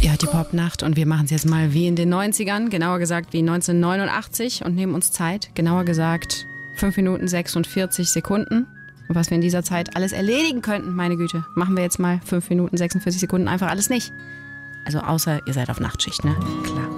Ihr hört die Popnacht und wir machen es jetzt mal wie in den 90ern, genauer gesagt wie 1989 und nehmen uns Zeit, genauer gesagt 5 Minuten 46 Sekunden. Und was wir in dieser Zeit alles erledigen könnten, meine Güte, machen wir jetzt mal 5 Minuten 46 Sekunden einfach alles nicht. Also außer ihr seid auf Nachtschicht, ne? Klar.